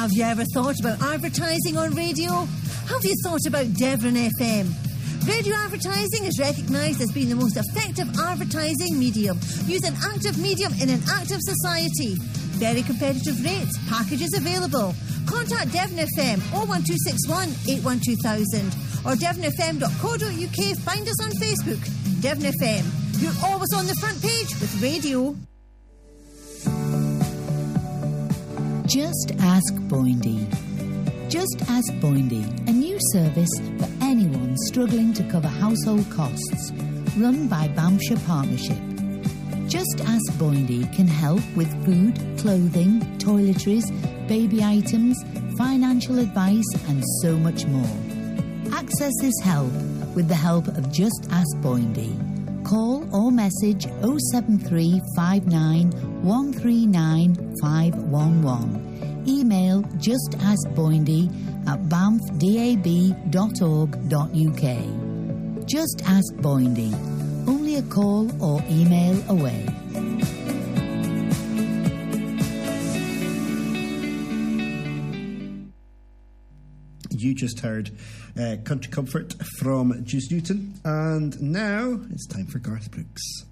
Have you ever thought about advertising on radio? Have you thought about Devon FM? Radio advertising is recognised as being the most effective advertising medium. Use an active medium in an active society. Very competitive rates. Packages available. Contact Devon FM 01261 812,000 or devonfm.co.uk. Find us on Facebook. Devon FM. You're always on the front page with radio. Just Ask Boindy. Just Ask Boindy, a new service for anyone struggling to cover household costs, run by Banffshire Partnership. Just Ask Boindy can help with food, clothing, toiletries, baby items, financial advice and so much more. Access this help with the help of Just Ask Boindy. Call or message 07359 139 511. Email justaskboindy@banffdab.org.uk. Just Ask Boindy. Only a call or email away. You just heard Country Comfort from Juice Newton, and now it's time for Garth Brooks.